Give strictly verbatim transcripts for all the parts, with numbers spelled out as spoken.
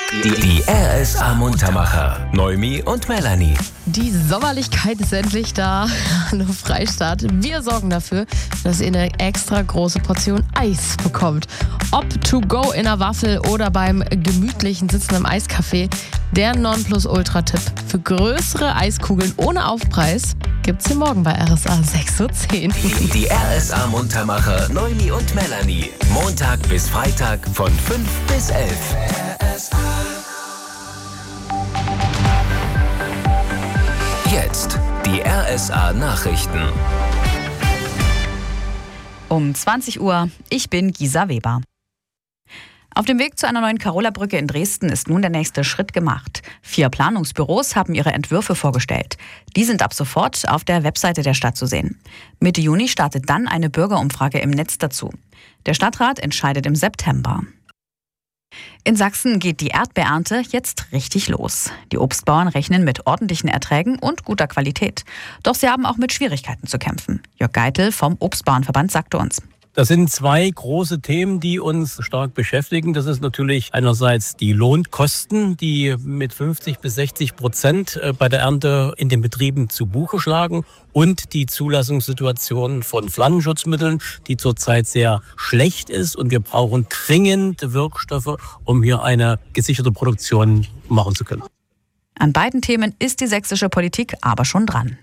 Die, die R S A Muntermacher. Noemi und Melanie. Die Sommerlichkeit ist endlich da. Hallo Freistaat. Wir sorgen dafür, dass ihr eine extra große Portion Eis bekommt. Ob to go in der Waffel oder beim gemütlichen Sitzen im Eiscafé. Der Nonplusultra-Tipp für größere Eiskugeln ohne Aufpreis gibt's hier morgen bei R S A sechs Uhr zehn. Die, die R S A Muntermacher. Noemi und Melanie. Montag bis Freitag von fünf bis elf. Jetzt die R S A Nachrichten. Um zwanzig Uhr, ich bin Gisa Weber. Auf dem Weg zu einer neuen Carola-Brücke in Dresden ist nun der nächste Schritt gemacht. Vier Planungsbüros haben ihre Entwürfe vorgestellt. Die sind ab sofort auf der Webseite der Stadt zu sehen. Mitte Juni startet dann eine Bürgerumfrage im Netz dazu. Der Stadtrat entscheidet im September. In Sachsen geht die Erdbeerernte jetzt richtig los. Die Obstbauern rechnen mit ordentlichen Erträgen und guter Qualität. Doch sie haben auch mit Schwierigkeiten zu kämpfen. Jörg Geitel vom Obstbauernverband sagte uns: Das sind zwei große Themen, die uns stark beschäftigen. Das ist natürlich einerseits die Lohnkosten, die mit fünfzig bis sechzig Prozent bei der Ernte in den Betrieben zu Buche schlagen, und die Zulassungssituation von Pflanzenschutzmitteln, die zurzeit sehr schlecht ist. Und wir brauchen dringend Wirkstoffe, um hier eine gesicherte Produktion machen zu können. An beiden Themen ist die sächsische Politik aber schon dran.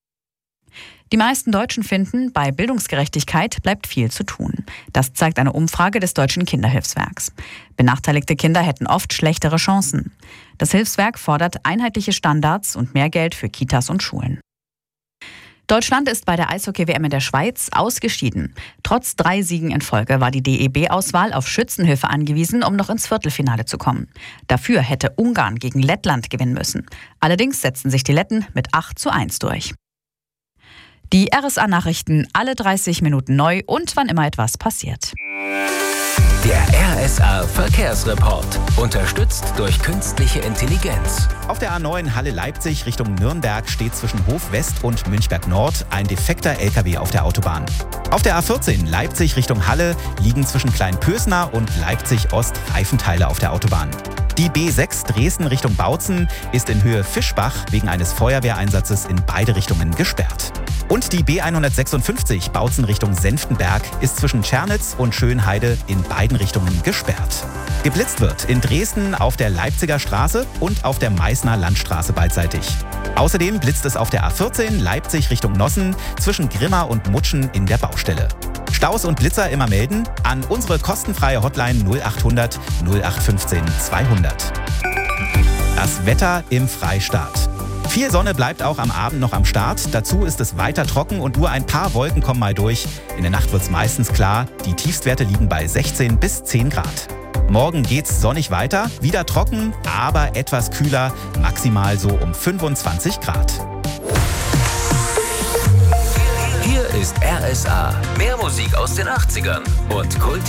Die meisten Deutschen finden, bei Bildungsgerechtigkeit bleibt viel zu tun. Das zeigt eine Umfrage des Deutschen Kinderhilfswerks. Benachteiligte Kinder hätten oft schlechtere Chancen. Das Hilfswerk fordert einheitliche Standards und mehr Geld für Kitas und Schulen. Deutschland ist bei der Eishockey-W M in der Schweiz ausgeschieden. Trotz drei Siegen in Folge war die D E B-Auswahl auf Schützenhilfe angewiesen, um noch ins Viertelfinale zu kommen. Dafür hätte Ungarn gegen Lettland gewinnen müssen. Allerdings setzten sich die Letten mit acht zu eins durch. Die R S A-Nachrichten alle dreißig Minuten neu und wann immer etwas passiert. Der R S A Verkehrsreport. Unterstützt durch künstliche Intelligenz. Auf der A neun Halle-Leipzig Richtung Nürnberg steht zwischen Hof West und Münchberg Nord ein defekter L K W auf der Autobahn. Auf der A vierzehn Leipzig Richtung Halle liegen zwischen Kleinpösner und Leipzig Ost Reifenteile auf der Autobahn. Die B sechs Dresden Richtung Bautzen ist in Höhe Fischbach wegen eines Feuerwehreinsatzes in beide Richtungen gesperrt. Und die B hundertsechsundfünfzig Bautzen Richtung Senftenberg ist zwischen Tschernitz und Schönheide in beiden Richtungen gesperrt. Geblitzt wird in Dresden auf der Leipziger Straße und auf der Meißner Landstraße beidseitig. Außerdem blitzt es auf der A vierzehn Leipzig Richtung Nossen zwischen Grimma und Mutschen in der Baustelle. Staus und Blitzer immer melden an unsere kostenfreie Hotline null achthundert null acht fünfzehn zweihundert. Das Wetter im Freistaat. Viel Sonne bleibt auch am Abend noch am Start. Dazu ist es weiter trocken und nur ein paar Wolken kommen mal durch. In der Nacht wird es meistens klar. Die Tiefstwerte liegen bei sechzehn bis zehn Grad. Morgen geht's sonnig weiter, wieder trocken, aber etwas kühler, maximal so um fünfundzwanzig Grad. Hier ist R S A. Mehr Musik aus den achtzigern und Kult.